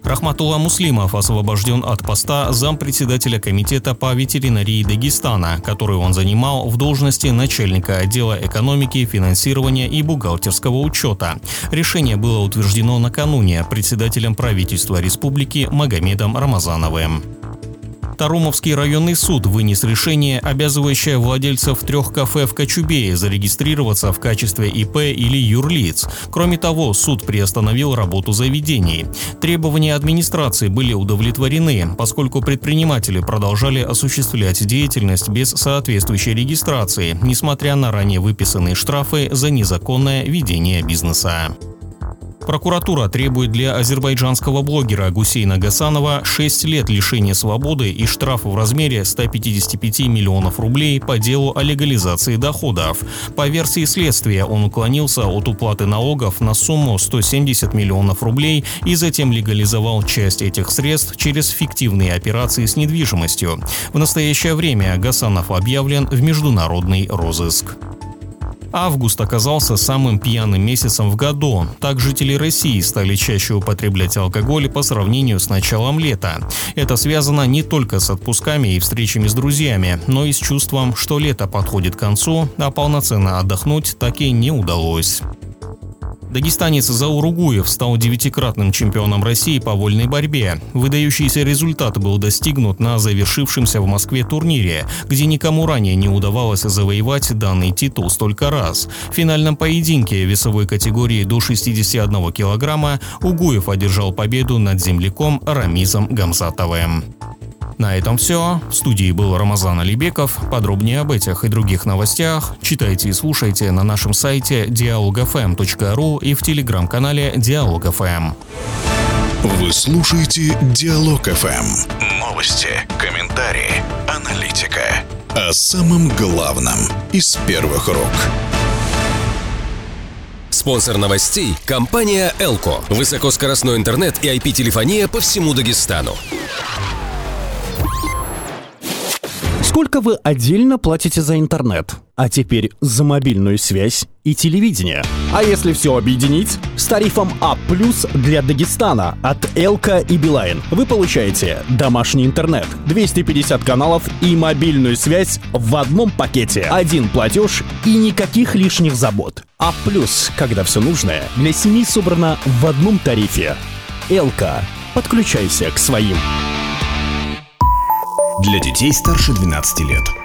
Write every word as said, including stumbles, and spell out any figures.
Рахматулла Муслимов освобожден от поста зампредседателя комитета по ветеринарии Дагестана, который он занимал в должности начальника отдела экономики, финансирования и бухгалтерского учета. Решение было утверждено накануне председателем правительства республики Магомедом Рамазановым. Тарумовский районный суд вынес решение, обязывающее владельцев трех кафе в Кочубее зарегистрироваться в качестве И П или юрлиц. Кроме того, суд приостановил работу заведений. Требования администрации были удовлетворены, поскольку предприниматели продолжали осуществлять деятельность без соответствующей регистрации, несмотря на ранее выписанные штрафы за незаконное ведение бизнеса. Прокуратура требует для азербайджанского блогера Гусейна Гасанова шесть лет лишения свободы и штраф в размере ста пятидесяти пяти миллионов рублей по делу о легализации доходов. По версии следствия, он уклонился от уплаты налогов на сумму сто семьдесят миллионов рублей и затем легализовал часть этих средств через фиктивные операции с недвижимостью. В настоящее время Гасанов объявлен в международный розыск. Август оказался самым пьяным месяцем в году. Так жители России стали чаще употреблять алкоголь по сравнению с началом лета. Это связано не только с отпусками и встречами с друзьями, но и с чувством, что лето подходит к концу, а полноценно отдохнуть так и не удалось. Дагестанец Заур Угуев стал девятикратным чемпионом России по вольной борьбе. Выдающийся результат был достигнут на завершившемся в Москве турнире, где никому ранее не удавалось завоевать данный титул столько раз. В финальном поединке весовой категории до шестидесяти одного килограмма Угуев одержал победу над земляком Рамизом Гамзатовым. На этом все. В студии был Рамазан Алибеков. Подробнее об этих и других новостях читайте и слушайте на нашем сайте диалог эф эм точка ру и в телеграм-канале Диалог эф эм. Вы слушаете Диалог эф эм. Новости, комментарии, аналитика. О самом главном из первых рук. Спонсор новостей – компания Элко. Высокоскоростной интернет и ай пи-телефония по всему Дагестану. Сколько вы отдельно платите за интернет? А теперь за мобильную связь и телевидение. А если все объединить? С тарифом А плюс для Дагестана от Элка и Билайн вы получаете домашний интернет, двести пятьдесят каналов и мобильную связь в одном пакете. Один платеж и никаких лишних забот. А плюс, когда все нужное для семьи собрано в одном тарифе. Элка. Подключайся к своим. Для детей старше двенадцати лет.